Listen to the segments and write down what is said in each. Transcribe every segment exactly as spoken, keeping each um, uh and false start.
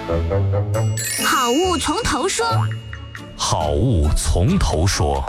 好物从头说， 好物从头说。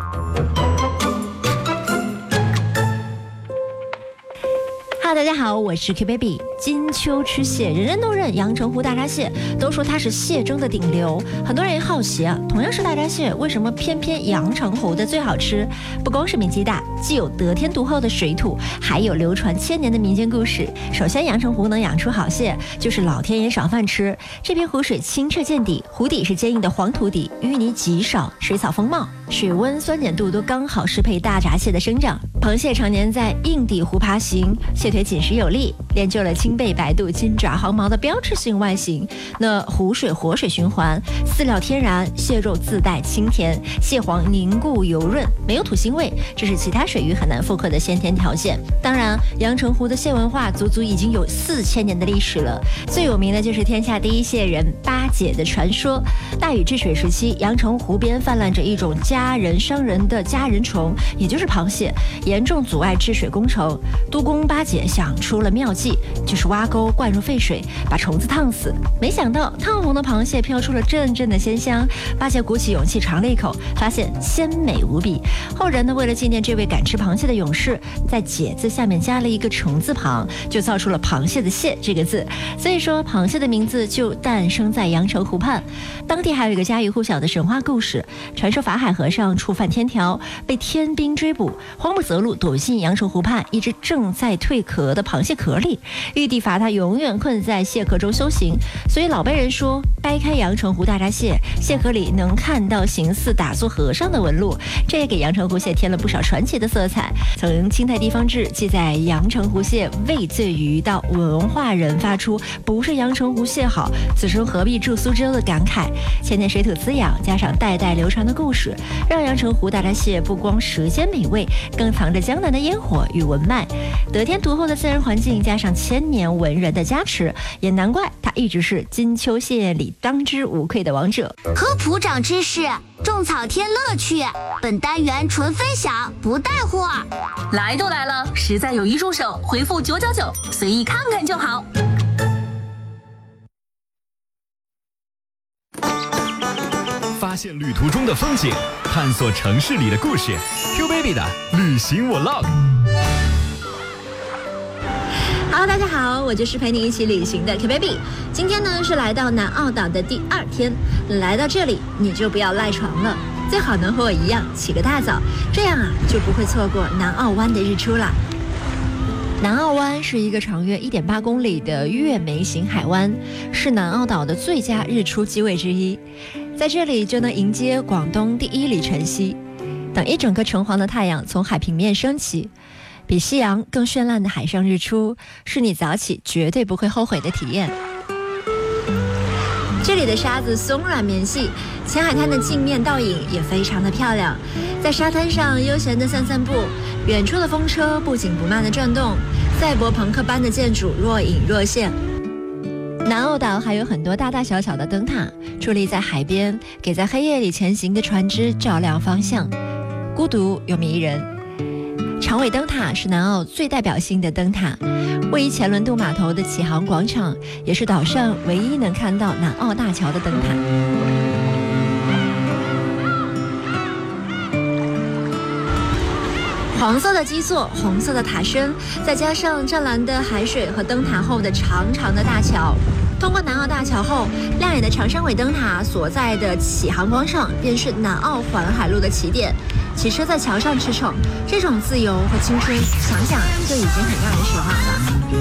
哈，大家好，我是 Q Baby。金秋吃蟹，人人都认阳澄湖大闸蟹，都说它是蟹中的顶流。很多人也好奇啊，同样是大闸蟹，为什么偏偏阳澄湖的最好吃？不光是名气大，既有得天独厚的水土，还有流传千年的民间故事。首先，阳澄湖能养出好蟹，就是老天爷赏饭吃。这片湖水清澈见底，湖底是坚硬的黄土底，淤泥极少，水草丰茂，水温酸碱度都刚好适配大闸蟹的生长。螃蟹常年在硬底湖爬行，蟹腿紧实有力，练就了青背白肚金爪黄毛的标志性外形。那湖水活水循环，饲料天然，蟹肉自带清甜，蟹黄凝固油润，没有土腥味，这是其他水域很难复刻的先天条件。当然，阳澄湖的蟹文化足足已经有四千年的历史了。最有名的就是天下第一蟹人八姐的传说。大禹治水时期，阳澄湖边泛滥着一种家人伤人的家人虫，也就是螃蟹，严重阻碍治水工程。督工八姐想出了妙计，就是挖沟灌入沸水，把虫子烫死。没想到烫红的螃蟹飘出了阵阵的鲜香，八姐鼓起勇气尝了一口，发现鲜美无比。后人呢，为了纪念这位敢吃螃蟹的勇士，在解字下面加了一个虫字旁，就造出了螃蟹的蟹这个字。所以说，螃蟹的名字就诞生在阳澄湖畔。当地还有一个家喻户晓的神话故事，传说法海和尚触犯天条，被天兵追捕，慌不择路躲进阳澄湖畔一只正在蜕壳的螃蟹壳里，玉帝罚他永远困在蟹壳中修行。所以老辈人说，掰开阳澄湖大闸蟹，蟹壳里能看到形似打坐和尚的纹路，这也给阳澄湖蟹添了不少传奇的色彩。从清太地方志记载阳澄湖蟹畏罪鱼，到文化人发出不是阳澄湖蟹好，此生何必住苏州的感慨。千年水土滋养，加上代代流传的故事，让阳澄湖大闸蟹不光舌尖美味，更藏着江南的烟火与文脉。得天独厚的自然环境，加上千年文人的加持，也难怪它一直是金秋蟹宴里当之无愧的王者。 科普长知识，种草添乐趣。本单元纯分享，不带货。 来都来了，实在有一入手，回复九九九，随意看看就好。 发现旅途中的风景，探索城市里的故事。Q Baby 的旅行 Vlog。Hello， 大家好，我就是陪你一起旅行的 Q Baby。今天呢是来到南澳岛的第二天，来到这里你就不要赖床了，最好能和我一样起个大早，这样啊就不会错过南澳湾的日出啦。南澳湾是一个长约 一点八公里的月眉型海湾，是南澳岛的最佳日出机位之一。在这里就能迎接广东第一缕晨曦，等一整个橙黄的太阳从海平面升起，比夕阳更绚烂的海上日出，是你早起绝对不会后悔的体验。这里的沙子松软绵细，前海滩的镜面倒影也非常的漂亮。在沙滩上悠闲的散散步，远处的风车不紧不慢的转动，赛博朋克般的建筑若隐若现。南澳岛还有很多大大小小的灯塔，矗立在海边，给在黑夜里前行的船只照亮方向，孤独又迷人。长尾灯塔是南澳最代表性的灯塔，位于前轮渡码头的启航广场，也是岛上唯一能看到南澳大桥的灯塔。黄色的基座，红色的塔身，再加上湛蓝的海水和灯塔后的长长的大桥。通过南澳大桥后，亮眼的长山尾灯塔所在的启航广场便是南澳环海路的起点。骑车在桥上驰骋，这种自由和青春，想想就已经很让人神往了。